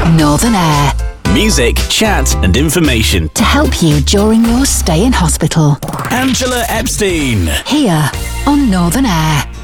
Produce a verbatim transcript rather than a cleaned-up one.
Northern Air. Music, chat and information to help you during your stay in hospital. Angela Epstein. Here on Northern Air.